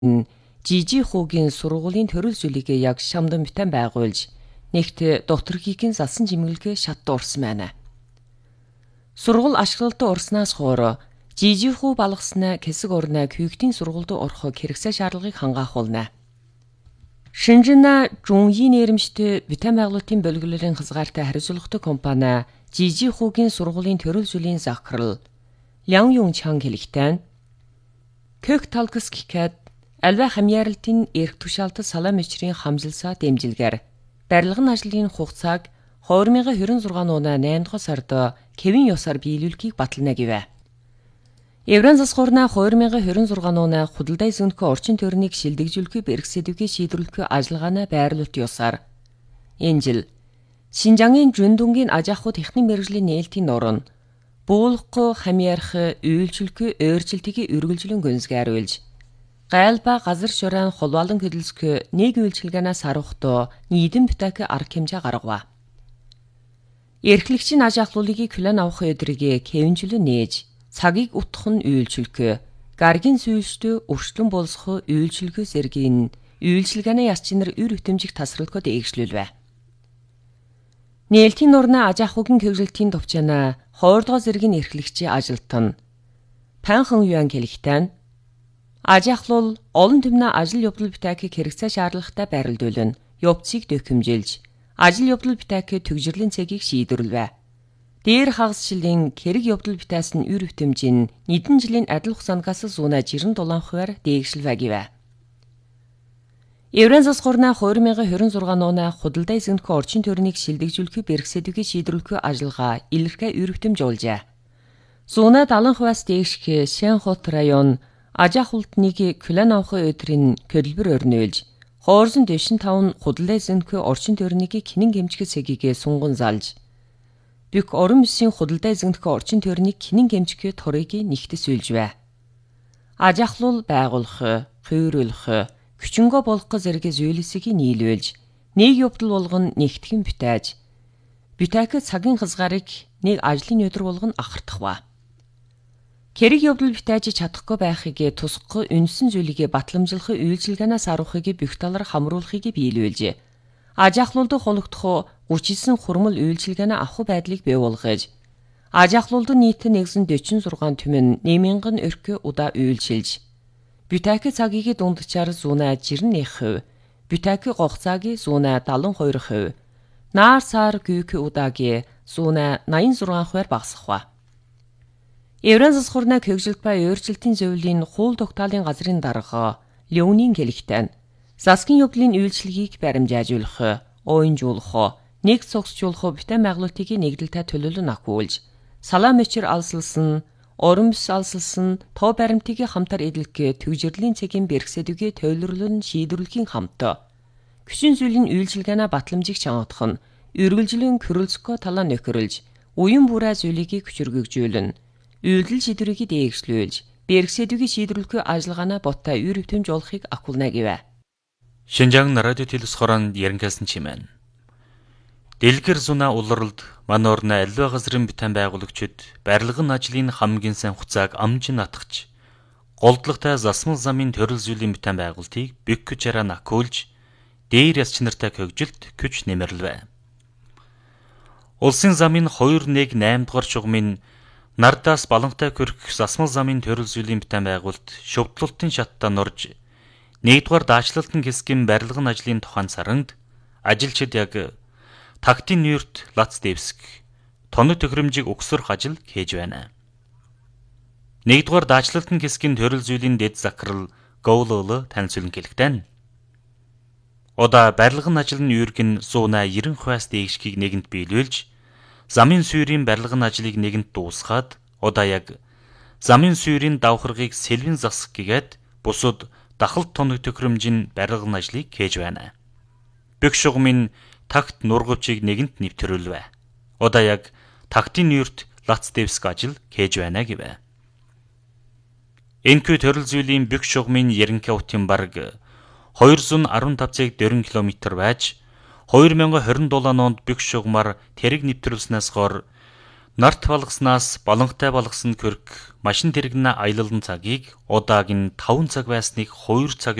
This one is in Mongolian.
Жижиг хүүгийн сургуулийн төрөл зүйлийг яг шамдан битэн байгуулж нэгт докторгийн залсан жимгэлгээ шат дуурсан байна. Сургууль ашиглалтад урснаас хойш жижиг хүү балгасна хэсэг орно күйгтийн сургуульд орох хэрэгцээ шаардлагыг хангахуулна. Шинжина Жунгийн нэрмжтэй битэн байгуулалтын боловлолын хязгаартай хариуцлагатай компани жижиг хүүгийн сургуулийн төрөл зүйлийн захирал Лян Юнчан хэлэхдээ Кök талгас гэхэд альва хамьяаралтын эрх тушаалтад салаа мөчрийн хамжилсаа дэмжилгээр барилгын ажлын хугацааг 2026 оны 8 дугаар сард Кевин ёсоор биелүүлэхийг батална гэв. Евран засгуурна 2026 оны худалдаа эзэмдэх орчин төрнийг шилдэгжүүлэхийг бэрхсэдвэхийг шийдвэрлэх ажиллагааны байрлуулалт ёсоор энэ жил Шинжангийн Жүндүнгийн аж ахуй техник мэргэжлийн нээлтийн норн буулгахгүй хамьяарах үйлчлэхүй өөрчлөлтийг үргэлжлэн гүнзгийруулж гайл ба газар шууран холбоолон хөдөлсөх нэг үйлчилгээнээс харуулхдаа нийтэм битак арга хэмжээ гаргав. Эрхлэгчийн аж ахлуулыг хүлээн авах өдрийг хэвэнжлэн нээж цагийг утгах нь үйлчлэх, гаргийн сүйштэй өршлөн болсох үйлчлэхүй зэргийн үйлчилгээний яс чинэр үр хөтөмжих тасралтад дээгшлүүлвэ. Нээлтийн нурна аж ахуйн хөгжилтийн төвчнө 20 дугаар зэргийн эрхлэгчийн ажилтан Панхан Юан хэлэхдээ аж ахлуул олон түмнэ ажил явдал битакийг хэрэгцээ шаардлагатай байрлуулна, явцыг дэвхэмжилж, ажил явдал битакийг төгжрлийн цэгийг шийдвэрлэв. Дээр хагасчлын хэрэг явдал битаас нь үр хөтөмжийн нэгэн жилийн адил хугацаанаас зүүнэ 67%-аар дээгшлэв гэв. Евран засгуурна 2026 оны худалдаа эзэмдэх орчин төрнийг шилдэгжүүлэхийг бэрхсэдвэхийг шийдвэрлэх ажиллагаа илэрхий үр хөтөмжүүлжээ. Зүүнэ 70%-аас дээших Шэнхот район аж ахуйлтныг хүлээн авах өдрийн хөдөлбөр өрнөөлж, хоорзон дэвшин тавн худалдаа эзэмдэх орчин төрнийг хинэн гэмжих цэгийг сунган залж, бүх орон бүсийн худалдаа эзэмдэх орчин төрнийг хинэн гэмжих турыг нэгтгэсүүлжвэ. Аж ахлуул байгуулах, хувируулах, хүчингөө болох зэрэг зүйлсийг нийлүүлж, нэг явдал болгон нэгтгэн битээж, битак цагийн хязгаарыг нэг ажлын өдөр болгон ахардахва. Хэрэг явдал битээж чадахгүй байхыг тусгах үндсэн зүйлийг батламжлах үйлчилгээнээс аруулахыг бүх талаар хамруулахыг биелүүлж, аж ахлуулд хологдох 39 хурмал үйлчилгээний авах байдлыг бий болгож, аж ахлуулд нийт нэгэн 46 түмэн нэмэнгэн өрх удаа үйлчилж, битак цагийг дундчаар зүүнэ 91%, битак гогцааг зүүнэ 72%, наар сар гүйк удааг зүүнэ 86%-аар багасгав. Евран засгуурна хөгжилт ба өөрчлөлтийн зөвлөлийн хууль тогтоолын газрын дарга Леонин хэлэхдээ засгийн явдлын үйлчлэгийг баримжаажуулах, уянжуулах, нэг цогцжуулах битэн байгуулалтыг нэгдэлтэй төлөвлөн ахиулж, салаа мөчр алсалсан, орон бүс алсалсан, тоо баримтыг хамтар эдлэх төгжрлийн цэгийн бэрхсэдвэгийг тойлорлон шийдвэрлэхийн хамт хүчин зүйлийн үйлчилгээнэ батламжийг чангадах нь үргэлжлэн хөрөлцгөө талаа нөхөрлж, уян бүрээ зүйлийг хүчргэгжүүлнэ. Үйлдэл шийдвэрийг дээгшлүүлж, бэрхсэдвэгийг шийдвэрлэх ажиллагааны боттой үр хөтөмж олохыг ахиулна гэв. Шинжаан радио телевизхорон ярангасан чимэн. Дэлгэр зуна улралд манорна аливаа газрын битэн байгуулагчид барилгын ажлын хамгийн сайн хуцааг амжин атгach, голдлагтай засмал замын төрөл зүйлийн битэн байгуулалтыг бэг хүчээрээ накуулж, дээр яс чинартай хөгжилт күч нэмэрлэв. Улсын замын 218 дугаар шугамын Нардаас балантай хөрөх засмал замын төрөл зүйлийн битэн байгуулалт шөвдлөлтийн шаттай норж, 1-р даачлалтын хэсгийн барилгын ажлын тухайн саранд ажилчид яг тактийн нүүрт лац дэвсэх, тоног төхөөрөмжийг өгсөрөх ажил хийж байна. 1-р даачлалтын хэсгийн төрөл зүйлийн дэд захирал Гоулол танилцуулан хэлэхдээ удаа барилгын ажлын үүрэг нь 190%-аас дээшгийг нэгэнд биелүүлж, замын сүүрийн барилгын ажлыг нэгэнд дуусгаад удаа яг замын сүүрийн давхаргыг сэлвэн засах гэгээд бусад дахалт тоног төхөөрөмжийн барилгын ажлыг хийж байна. Бүх шугамын такт нургавчийг нэгэнд нэвтрүүлвэ. Удаа яг тактийн нүүрт лац дэвсэх ажил хийж байна гэв. Энэхүү төрөл зүйлийн бүх шугамын ерөнхий утын бараг 215 4 км байж 2027 онд бүх шугамаар тэрэг нэвтрүүлснээс гоор Нарт болгоснаас боломжтой болгосон көрөх машин тэрэгнэ аялалын цагийг удааг нь 5 цаг байсныг 2 цаг